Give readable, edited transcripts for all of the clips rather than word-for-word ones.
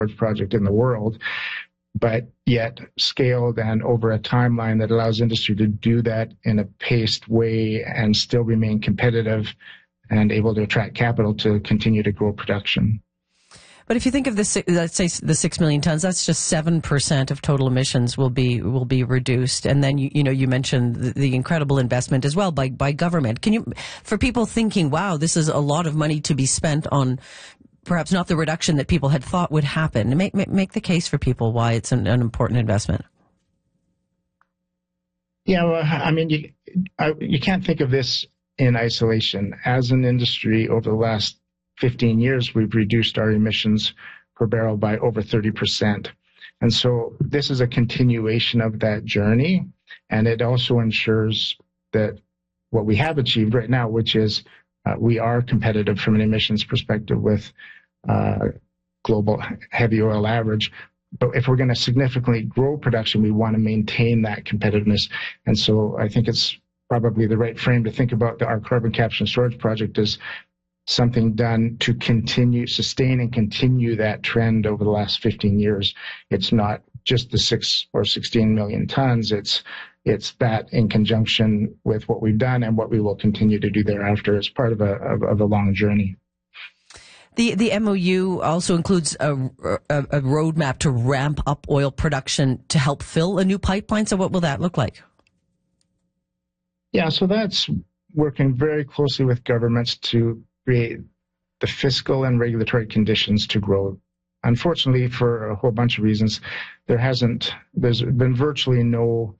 project in the world, but yet scaled and over a timeline that allows industry to do that in a paced way and still remain competitive and able to attract capital to continue to grow production. But if you think of this, let's say the 6 million tons, that's just 7% of total emissions will be reduced. And then you mentioned the incredible investment as well by government. Can you, for people thinking, wow, this is a lot of money to be spent on perhaps not the reduction that people had thought would happen, make the case for people why it's an important investment. Yeah, well, I mean, you can't think of this in isolation. As an industry, over the last 15 years, we've reduced our emissions per barrel by over 30%. And so this is a continuation of that journey. And it also ensures that what we have achieved right now, which is we are competitive from an emissions perspective with global heavy oil average. But if we're going to significantly grow production, we want to maintain that competitiveness. And so I think it's probably the right frame to think about our carbon capture and storage project as something done to sustain and continue that trend over the last 15 years. It's not just the 6 or 16 million tons. It's that in conjunction with what we've done and what we will continue to do thereafter as part of a long journey. The MOU also includes a roadmap to ramp up oil production to help fill a new pipeline. So what will that look like? Yeah, so that's working very closely with governments to create the fiscal and regulatory conditions to grow. Unfortunately, for a whole bunch of reasons, there's been virtually no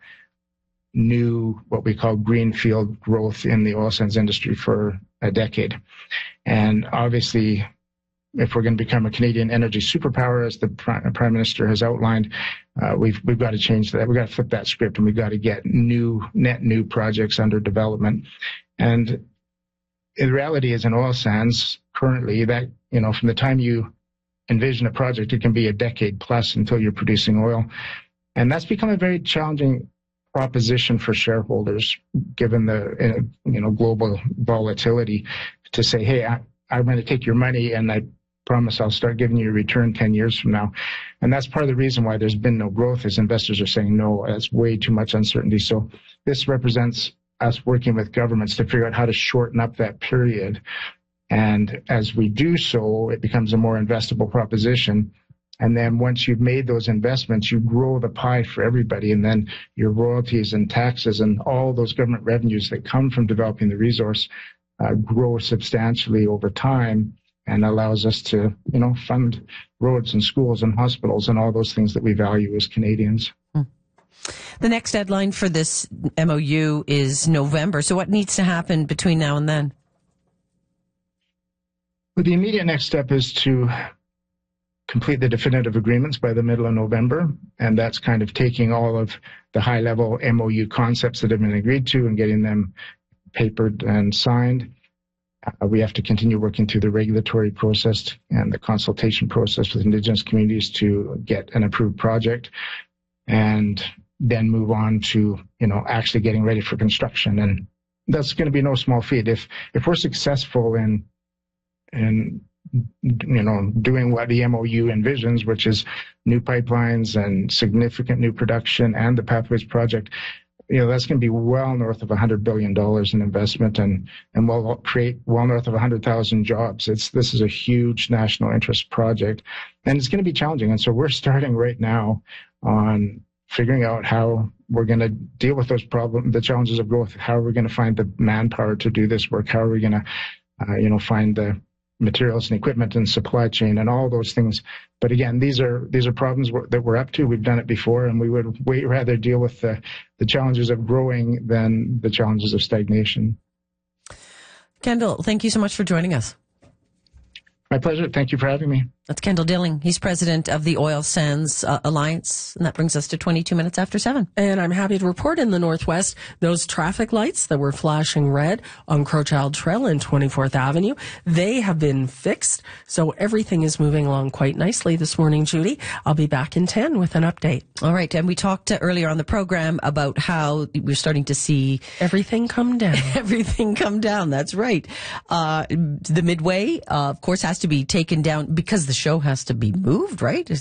new, what we call greenfield growth in the oil sands industry for a decade. And obviously, if we're going to become a Canadian energy superpower, as the Prime Minister has outlined, we've got to change that. We've got to flip that script, and we've got to get net new projects under development. And the reality is in oil sands currently that, from the time you envision a project, it can be a decade plus until you're producing oil. And that's become a very challenging proposition for shareholders, given the, global volatility, to say, hey, I'm going to take your money and I promise I'll start giving you a return 10 years from now. And that's part of the reason why there's been no growth, is investors are saying, no, that's way too much uncertainty. So this represents us working with governments to figure out how to shorten up that period. And as we do so, it becomes a more investable proposition. And then once you've made those investments, you grow the pie for everybody. And then your royalties and taxes and all those government revenues that come from developing the resource grow substantially over time, and allows us to, fund roads and schools and hospitals and all those things that we value as Canadians. The next deadline for this MOU is November. So what needs to happen between now and then? Well, the immediate next step is to complete the definitive agreements by the middle of November. And that's kind of taking all of the high-level MOU concepts that have been agreed to and getting them papered and signed. We have to continue working through the regulatory process and the consultation process with Indigenous communities to get an approved project, and then move on to, actually getting ready for construction. And that's going to be no small feat. If we're successful in doing what the MOU envisions, which is new pipelines and significant new production and the Pathways project, that's going to be well north of $100 billion in investment and will create well north of 100,000 jobs. This is a huge national interest project, and it's going to be challenging. And so we're starting right now on figuring out how we're going to deal with those the challenges of growth. How are we going to find the manpower to do this work? How are we going to, find the materials and equipment and supply chain and all those things? But again, these are problems that we're up to. We've done it before, and we would way rather deal with the challenges of growing than the challenges of stagnation. Kendall, thank you so much for joining us. My pleasure. Thank you for having me. That's Kendall Dilling. He's president of the Oil Sands Alliance, and that brings us to 22 minutes after 7. And I'm happy to report in the Northwest, those traffic lights that were flashing red on Crowchild Trail and 24th Avenue, they have been fixed. So everything is moving along quite nicely this morning, Judy. I'll be back in 10 with an update. All right. And we talked earlier on the program about how we're starting to see everything come down. Everything come down. That's right. The Midway, of course, has to be taken down because the show has to be moved, right?